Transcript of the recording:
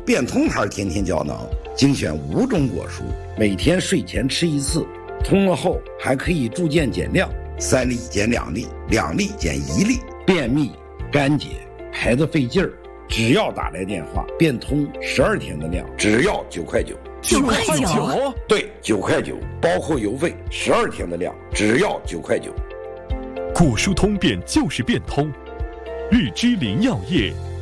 变通牌甜甜胶囊，精选5种果蔬，每天睡前吃1次，通了后还可以逐渐减量，3粒减2粒，2粒减1粒。便秘、干结、排得费劲儿，只要打来电话，变通12天的量，只要9块9。 9块9？ 对，9块9，包括邮费，12天的量，只要9块9。 果蔬通便就是变通，日之林药业